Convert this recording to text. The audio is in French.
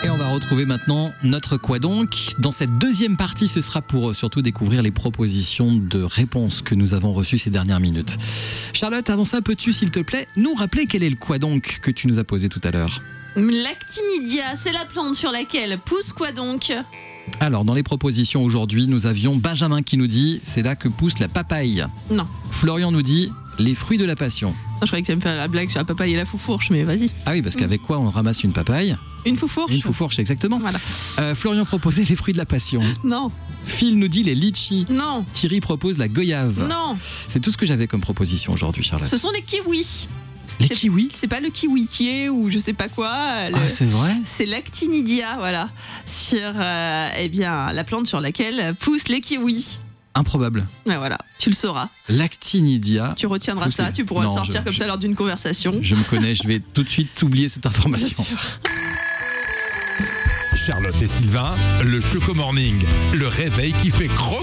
Et on va retrouver maintenant notre Quoi donc. Dans cette deuxième partie, ce sera pour surtout découvrir les propositions de réponses que nous avons reçues ces dernières minutes. Charlotte, avant ça, peux-tu, s'il te plaît, nous rappeler quel est le Quoi donc que tu nous as posé tout à l'heure ? L'actinidia, c'est la plante sur laquelle pousse quoi donc ? Alors, dans les propositions aujourd'hui, nous avions Benjamin qui nous dit « c'est là que pousse la papaye ». Non. Florian nous dit « les fruits de la passion ». Je croyais que tu allais me faire la blague sur la papaye et la foufourche, mais vas-y. Ah oui, parce qu'avec quoi on ramasse une papaye ? Une foufourche ? Une foufourche, exactement. Voilà. Florian proposait les fruits de la passion. Non. Phil nous dit les litchis. Non. Thierry propose la goyave. Non. C'est tout ce que j'avais comme proposition aujourd'hui, Charlotte. Ce sont les kiwis. Les kiwis ? C'est pas le kiwitier ou je sais pas quoi. Ah, c'est vrai ? C'est l'actinidia, voilà. Sur la plante sur laquelle poussent les kiwis. Improbable. Ouais, voilà, tu le sauras. L'actinidia. Tu retiendras ça, tu pourras le sortir comme ça lors d'une conversation. Je me connais, je vais tout de suite oublier cette information. Bien sûr. Charlotte et Sylvain, le Choco Morning, le réveil qui fait croc.